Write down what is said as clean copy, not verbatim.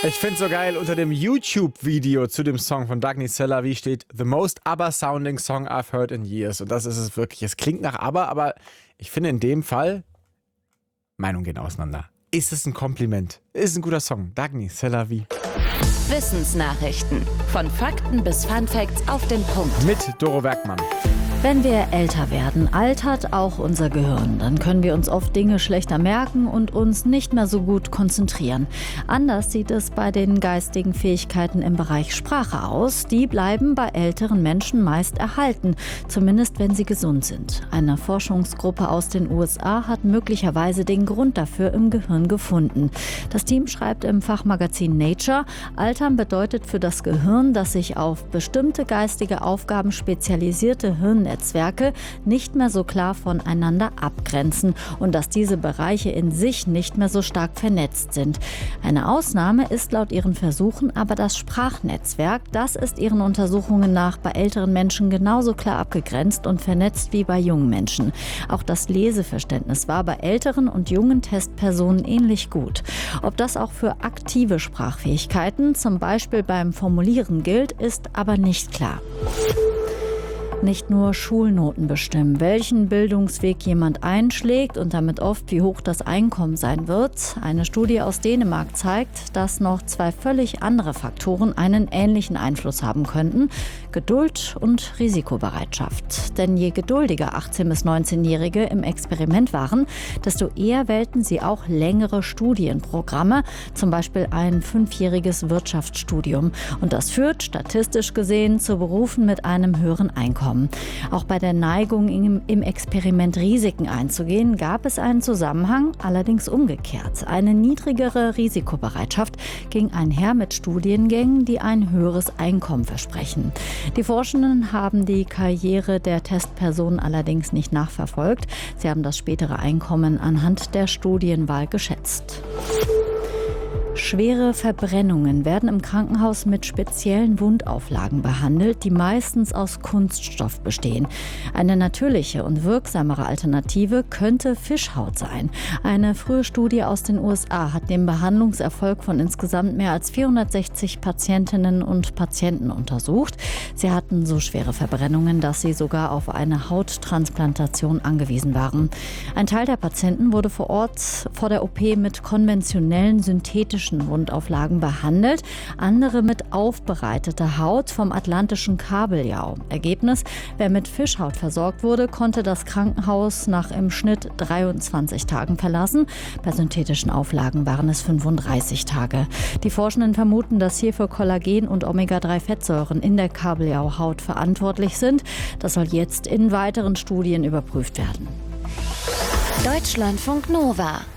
Ich find's so geil, unter dem YouTube-Video zu dem Song von Dagny Cellavi steht The most ABBA-sounding song I've heard in years. Und das ist es wirklich. Es klingt nach ABBA, aber ich finde in dem Fall, Meinungen gehen auseinander. Ist es ein Kompliment? Ist ein guter Song. Dagny Cellavi. Wissensnachrichten. Von Fakten bis Funfacts auf den Punkt. Mit Doro Werkmann. Wenn wir älter werden, altert auch unser Gehirn. Dann können wir uns oft Dinge schlechter merken und uns nicht mehr so gut konzentrieren. Anders sieht es bei den geistigen Fähigkeiten im Bereich Sprache aus. Die bleiben bei älteren Menschen meist erhalten, zumindest wenn sie gesund sind. Eine Forschungsgruppe aus den USA hat möglicherweise den Grund dafür im Gehirn gefunden. Das Team schreibt im Fachmagazin Nature, Altern bedeutet für das Gehirn, dass sich auf bestimmte geistige Aufgaben spezialisierte Hirnnetzwerke nicht mehr so klar voneinander abgrenzen und dass diese Bereiche in sich nicht mehr so stark vernetzt sind. Eine Ausnahme ist laut ihren Versuchen aber das Sprachnetzwerk. Das ist ihren Untersuchungen nach bei älteren Menschen genauso klar abgegrenzt und vernetzt wie bei jungen Menschen. Auch das Leseverständnis war bei älteren und jungen Testpersonen ähnlich gut. Ob das auch für aktive Sprachfähigkeiten, zum Beispiel beim Formulieren gilt, ist aber nicht klar. Nicht nur Schulnoten bestimmen, welchen Bildungsweg jemand einschlägt und damit oft, wie hoch das Einkommen sein wird. Eine Studie aus Dänemark zeigt, dass noch zwei völlig andere Faktoren einen ähnlichen Einfluss haben könnten: Geduld und Risikobereitschaft. Denn je geduldiger 18- bis 19-Jährige im Experiment waren, desto eher wählten sie auch längere Studienprogramme, zum Beispiel ein 5-jähriges Wirtschaftsstudium. Und das führt statistisch gesehen zu Berufen mit einem höheren Einkommen. Auch bei der Neigung, im Experiment Risiken einzugehen, gab es einen Zusammenhang, allerdings umgekehrt. Eine niedrigere Risikobereitschaft ging einher mit Studiengängen, die ein höheres Einkommen versprechen. Die Forschenden haben die Karriere der Testpersonen allerdings nicht nachverfolgt. Sie haben das spätere Einkommen anhand der Studienwahl geschätzt. Schwere Verbrennungen werden im Krankenhaus mit speziellen Wundauflagen behandelt, die meistens aus Kunststoff bestehen. Eine natürliche und wirksamere Alternative könnte Fischhaut sein. Eine frühe Studie aus den USA hat den Behandlungserfolg von insgesamt mehr als 460 Patientinnen und Patienten untersucht. Sie hatten so schwere Verbrennungen, dass sie sogar auf eine Hauttransplantation angewiesen waren. Ein Teil der Patienten wurde vor Ort vor der OP mit konventionellen synthetischen Wundauflagen behandelt, andere mit aufbereiteter Haut vom atlantischen Kabeljau. Ergebnis: Wer mit Fischhaut versorgt wurde, konnte das Krankenhaus nach im Schnitt 23 Tagen verlassen. Bei synthetischen Auflagen waren es 35 Tage. Die Forschenden vermuten, dass hierfür Kollagen und Omega-3-Fettsäuren in der Kabeljauhaut verantwortlich sind. Das soll jetzt in weiteren Studien überprüft werden. Deutschlandfunk Nova